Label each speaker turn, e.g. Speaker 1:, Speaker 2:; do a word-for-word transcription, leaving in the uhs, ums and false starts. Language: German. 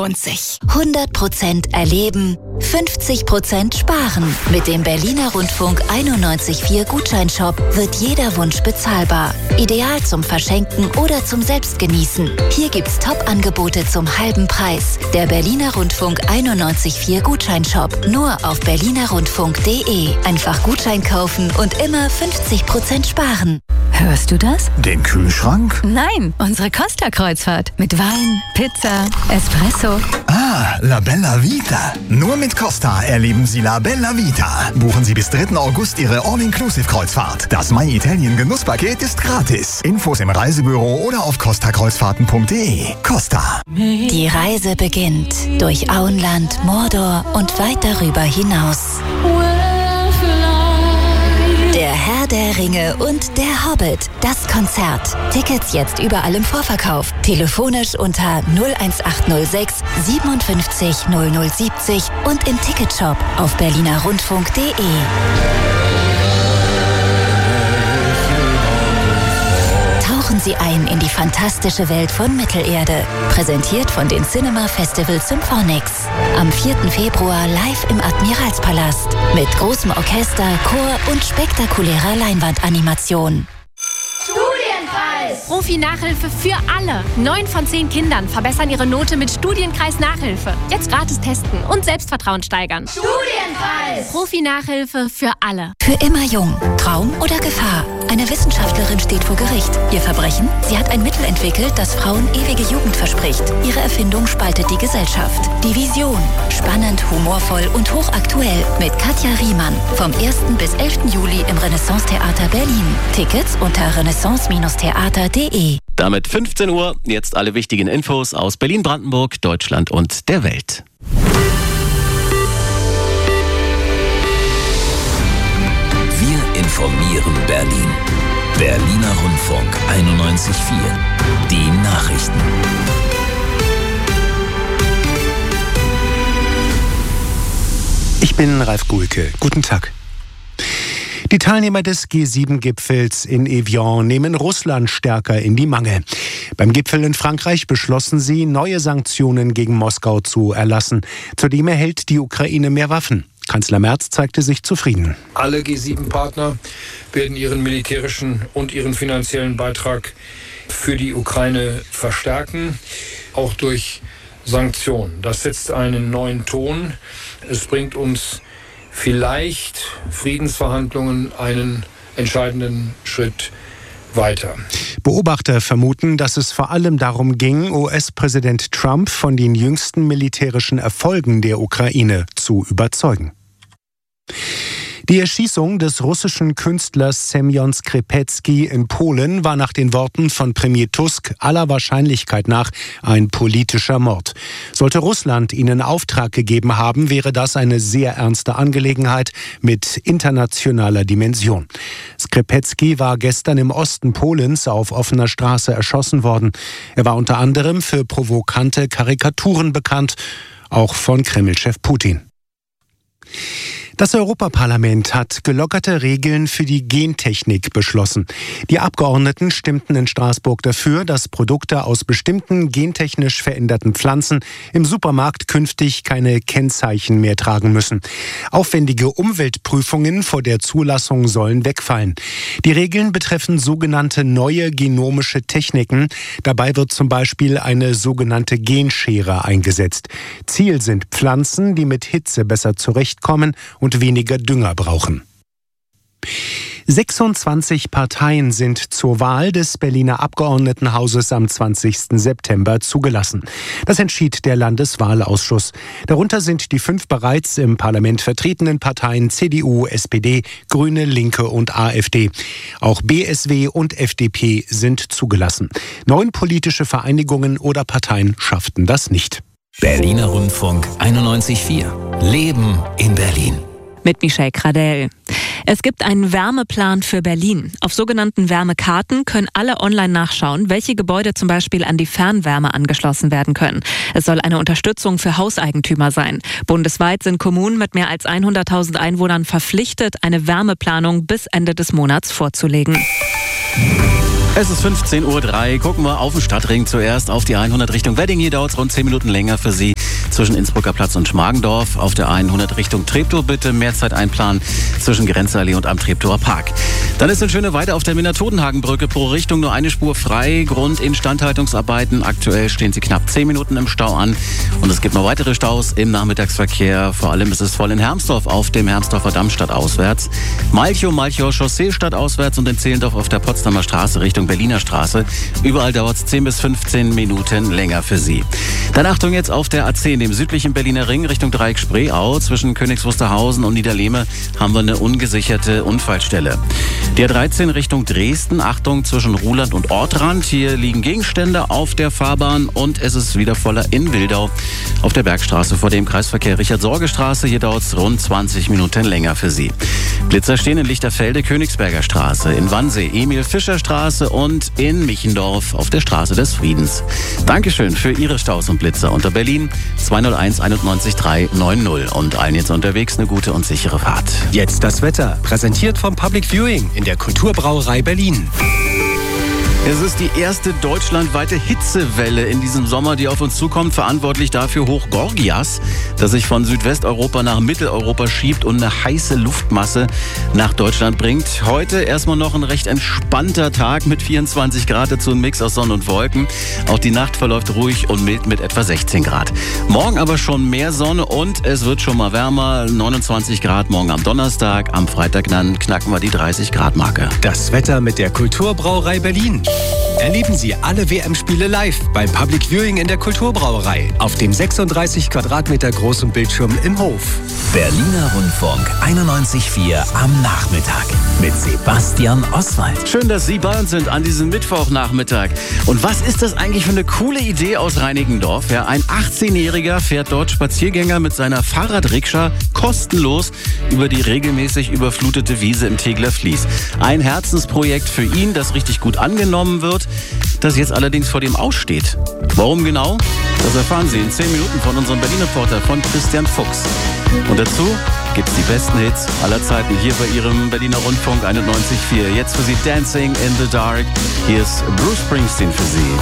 Speaker 1: lohnt sich.
Speaker 2: hundert Prozent erleben, fünfzig Prozent sparen. Mit dem Berliner Rundfunk einundneunzig Komma vier Gutscheinshop wird jeder Wunsch bezahlbar. Ideal zum Verschenken oder zum Selbstgenießen. Hier gibt's Top-Angebote zum halben Preis. Der Berliner Rundfunk einundneunzig Komma vier Gutscheinshop. Nur auf berliner rundfunk punkt de. Einfach Gutschein kaufen und immer fünfzig Prozent sparen.
Speaker 1: Hörst du das?
Speaker 3: Den Kühlschrank?
Speaker 1: Nein, unsere Costa-Kreuzfahrt. Mit Wein, Pizza, Espresso.
Speaker 3: Ah, La Bella Vita. Nur mit Costa erleben Sie La Bella Vita. Buchen Sie bis dritten August Ihre All-Inclusive-Kreuzfahrt. Das My Italien Genusspaket ist gratis. Infos im Reisebüro oder auf costa kreuzfahrten punkt de. Costa.
Speaker 2: Die Reise beginnt durch Auenland, Mordor und weit darüber hinaus. Der Herr der Ringe und der Hobbit. Das Konzert. Tickets jetzt überall im Vorverkauf. Telefonisch unter null eins acht null sechs siebenundfünfzig null null siebzig und im Ticketshop auf berliner rundfunk punkt de. Tauchen Sie ein in die fantastische Welt von Mittelerde. Präsentiert von den Cinema Festival Symphonics. Am vierten Februar live im Admiralspalast. Mit großem Orchester, Chor und spektakulärer Leinwandanimation.
Speaker 4: Studienkreis! Profi-Nachhilfe für alle. Neun von zehn Kindern verbessern ihre Note mit Studienkreis Nachhilfe. Jetzt gratis testen und Selbstvertrauen steigern. Studienkreis! Profi-Nachhilfe für alle.
Speaker 2: Für immer jung. Traum oder Gefahr? Eine Wissenschaftlerin steht vor Gericht. Ihr Verbrechen? Sie hat ein Mittel entwickelt, das Frauen ewige Jugend verspricht. Ihre Erfindung spaltet die Gesellschaft. Die Vision. Spannend, humorvoll und hochaktuell. Mit Katja Riemann. Vom ersten bis elften Juli im Renaissance-Theater Berlin. Tickets unter renaissance theater punkt de.
Speaker 5: Damit fünfzehn Uhr. Jetzt alle wichtigen Infos aus Berlin, Brandenburg, Deutschland und der Welt.
Speaker 6: Wir informieren Berlin. Berliner Rundfunk einundneunzig Komma vier. Die Nachrichten.
Speaker 7: Ich bin Ralf Gulke. Guten Tag. Die Teilnehmer des G sieben Gipfels in Evian nehmen Russland stärker in die Mangel. Beim Gipfel in Frankreich beschlossen sie, neue Sanktionen gegen Moskau zu erlassen. Zudem erhält die Ukraine mehr Waffen. Kanzler Merz zeigte sich zufrieden.
Speaker 8: Alle G sieben Partner werden ihren militärischen und ihren finanziellen Beitrag für die Ukraine verstärken, auch durch Sanktionen. Das setzt einen neuen Ton. Es bringt uns vielleicht Friedensverhandlungen einen entscheidenden Schritt weiter.
Speaker 7: Beobachter vermuten, dass es vor allem darum ging, U S-Präsident Trump von den jüngsten militärischen Erfolgen der Ukraine zu überzeugen. Die Erschießung des russischen Künstlers Semjon Skripecki in Polen war nach den Worten von Premier Tusk aller Wahrscheinlichkeit nach ein politischer Mord. Sollte Russland ihnen Auftrag gegeben haben, wäre das eine sehr ernste Angelegenheit mit internationaler Dimension. Skripecki war gestern im Osten Polens auf offener Straße erschossen worden. Er war unter anderem für provokante Karikaturen bekannt, auch von Kreml-Chef Putin. Das Europaparlament hat gelockerte Regeln für die Gentechnik beschlossen. Die Abgeordneten stimmten in Straßburg dafür, dass Produkte aus bestimmten gentechnisch veränderten Pflanzen im Supermarkt künftig keine Kennzeichen mehr tragen müssen. Aufwendige Umweltprüfungen vor der Zulassung sollen wegfallen. Die Regeln betreffen sogenannte neue genomische Techniken. Dabei wird zum Beispiel eine sogenannte Genschere eingesetzt. Ziel sind Pflanzen, die mit Hitze besser zurechtkommen und und weniger Dünger brauchen. sechsundzwanzig Parteien sind zur Wahl des Berliner Abgeordnetenhauses am zwanzigsten September zugelassen. Das entschied der Landeswahlausschuss. Darunter sind die fünf bereits im Parlament vertretenen Parteien C D U, S P D, Grüne, Linke und AfD. Auch B S W und F D P sind zugelassen. Neun politische Vereinigungen oder Parteien schafften das nicht.
Speaker 6: Berliner Rundfunk einundneunzig Komma vier. Leben in Berlin.
Speaker 9: Mit Michelle Kradell. Es gibt einen Wärmeplan für Berlin. Auf sogenannten Wärmekarten können alle online nachschauen, welche Gebäude zum Beispiel an die Fernwärme angeschlossen werden können. Es soll eine Unterstützung für Hauseigentümer sein. Bundesweit sind Kommunen mit mehr als hunderttausend Einwohnern verpflichtet, eine Wärmeplanung bis Ende des Monats vorzulegen.
Speaker 5: Es ist fünfzehn Uhr drei. Gucken wir auf den Stadtring zuerst auf die hundert Richtung Wedding. Hier dauert es rund zehn Minuten länger für Sie zwischen Innsbrucker Platz und Schmargendorf. Auf der hundert Richtung Treptow bitte mehr Zeit einplanen zwischen Grenzallee und am Treptower Park. Dann ist in Schöneweide auf der Minna-Todenhagen-Brücke pro Richtung nur eine Spur frei. Grund Instandhaltungsarbeiten. Aktuell stehen sie knapp zehn Minuten im Stau an. Und es gibt noch weitere Staus im Nachmittagsverkehr. Vor allem ist es voll in Hermsdorf auf dem Hermsdorfer Damm stadtauswärts. Malchow, Malchower Chaussee stadtauswärts und in Zehlendorf auf der Potsdamer Straße Richtung Berliner Straße. Überall dauert es zehn bis fünfzehn Minuten länger für Sie. Dann Achtung jetzt auf der A zehn, dem südlichen Berliner Ring Richtung Dreieck Spreeau. Zwischen Königs Wusterhausen und Niederlehme haben wir eine ungesicherte Unfallstelle. Die A dreizehn Richtung Dresden. Achtung zwischen Ruhland und Ortrand. Hier liegen Gegenstände auf der Fahrbahn und es ist wieder voller in Wildau. Auf der Bergstraße vor dem Kreisverkehr Richard-Sorge-Straße. Hier dauert es rund zwanzig Minuten länger für Sie. Blitzer stehen in Lichterfelde, Königsberger Straße, in Wannsee, Emil-Fischer-Straße und in Michendorf auf der Straße des Friedens. Dankeschön für Ihre Staus und Blitzer unter Berlin zwei null eins einundneunzig drei neun null und allen jetzt unterwegs eine gute und sichere Fahrt.
Speaker 10: Jetzt das Wetter, präsentiert vom Public Viewing in der Kulturbrauerei Berlin.
Speaker 5: Es ist die erste deutschlandweite Hitzewelle in diesem Sommer, die auf uns zukommt. Verantwortlich dafür Hoch Gorgias, das sich von Südwesteuropa nach Mitteleuropa schiebt und eine heiße Luftmasse nach Deutschland bringt. Heute erstmal noch ein recht entspannter Tag mit vierundzwanzig Grad, dazu ein Mix aus Sonne und Wolken. Auch die Nacht verläuft ruhig und mild mit etwa sechzehn Grad. Morgen aber schon mehr Sonne und es wird schon mal wärmer. neunundzwanzig Grad morgen am Donnerstag. Am Freitag dann knacken wir die dreißig Grad Marke.
Speaker 10: Das Wetter mit der Kulturbrauerei Berlin. Erleben Sie alle W M-Spiele live beim Public Viewing in der Kulturbrauerei auf dem sechsunddreißig Quadratmeter großen Bildschirm im Hof.
Speaker 6: Berliner Rundfunk einundneunzig Komma vier am Nachmittag mit Sebastian Oswald.
Speaker 5: Schön, dass Sie bei uns sind an diesem Mittwochnachmittag. Und was ist das eigentlich für eine coole Idee aus Reinickendorf? Ja, ein achtzehnjähriger fährt dort Spaziergänger mit seiner Fahrradrikscha kostenlos über die regelmäßig überflutete Wiese im Tegeler Fließ. Ein Herzensprojekt für ihn, das richtig gut angenommen wird, das jetzt allerdings vor dem Aussteht. Warum genau? Das erfahren Sie in zehn Minuten von unserem Berlin-Reporter von Christian Fuchs. Und dazu gibt's die besten Hits aller Zeiten hier bei Ihrem Berliner Rundfunk einundneunzig Komma vier. Jetzt für Sie Dancing in the Dark. Hier ist Bruce Springsteen für Sie.